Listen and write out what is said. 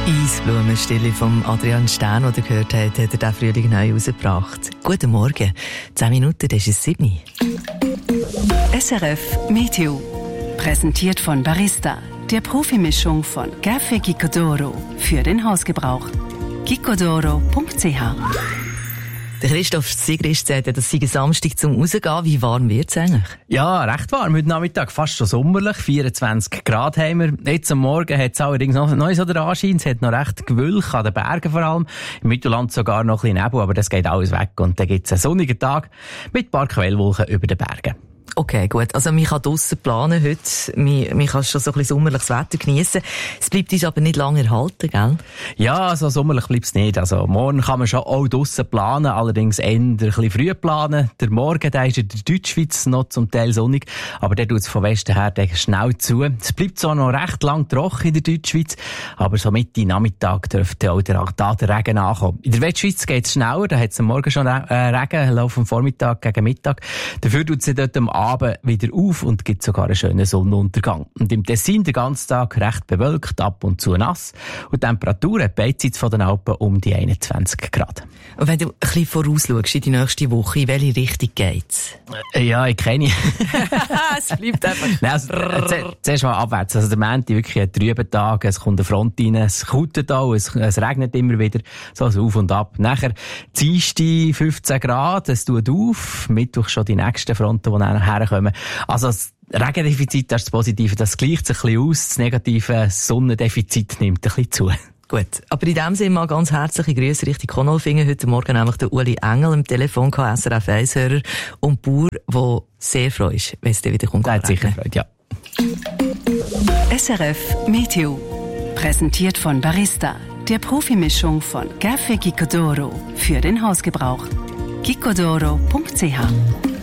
Eisblumenstille von Adrian Stern, den ihr gehört habt, hat er diesen Frühling neu rausgebracht. Guten Morgen. 10 Minuten, das ist es 7. SRF Meteo. Präsentiert von Barista, der Profimischung von Café Gicodoro für den Hausgebrauch. gicodoro.ch. Der Christoph Sigrist sagt, das sei Samstag zum Rausgehen. Wie warm wird es eigentlich? Ja, recht warm. Heute Nachmittag fast schon sommerlich. 24 Grad haben wir. Jetzt am Morgen hat es allerdings noch so den Anschein. Es hat noch recht Gewölk an den Bergen vor allem. Im Mittelland sogar noch ein bisschen Nebel, aber das geht alles weg. Und dann gibt es einen sonnigen Tag mit ein paar Quellwolken über den Bergen. Okay, gut. Also, man kann draussen planen heute. Man kann schon so ein bisschen sommerliches Wetter geniessen. Es bleibt uns aber nicht lange erhalten, gell? Ja, so sommerlich bleibt es nicht. Also, morgen kann man schon auch draussen planen, allerdings eher ein bisschen früh planen. Der Morgen, der ist in der Deutschschweiz noch zum Teil sonnig, aber der tut es von Westen her schnell zu. Es bleibt zwar noch recht lang trocken in der Deutschschweiz, aber so Mitte Nachmittag dürfte auch der Regen ankommen. In der Westschweiz geht es schneller, da hat es am Morgen schon Regen, laufen am Vormittag gegen Mittag. Dafür tut es dort am Abend wieder auf und gibt sogar einen schönen Sonnenuntergang. Und im Tessin den ganzen Tag recht bewölkt, ab und zu nass. Und die Temperatur hat beidseits von den Alpen um die 21 Grad. Und wenn du ein bisschen vorausschaust in die nächste Woche, in welche Richtung geht's? Ja, ich kenne. Es bleibt einfach. Nein, also, zuerst mal abwärts. Also der Montag wirklich ein trüber Tag, es kommt eine Front rein, es kautet auch, es regnet immer wieder, so also auf und ab. Nachher Dienstag 15 Grad, es tut auf, Mittwoch schon die nächsten Fronten, die nachher herkommen. Also das Regendefizit, das ist das Positive, das gleicht sich ein bisschen aus, das negative Sonnendefizit nimmt ein bisschen zu. Gut, aber in dem Sinne mal ganz herzliche Grüße Richtung Konolfingen. Heute Morgen nämlich der Uli Engel am Telefon, SRF 1-Hörer und Bauer, der sehr freut ist, wenn es dir wieder kommt. Der hat sicher Freude, ja. SRF Meteo. Präsentiert von Barista, der Profimischung von Café Gicodoro für den Hausgebrauch. gicodoro.ch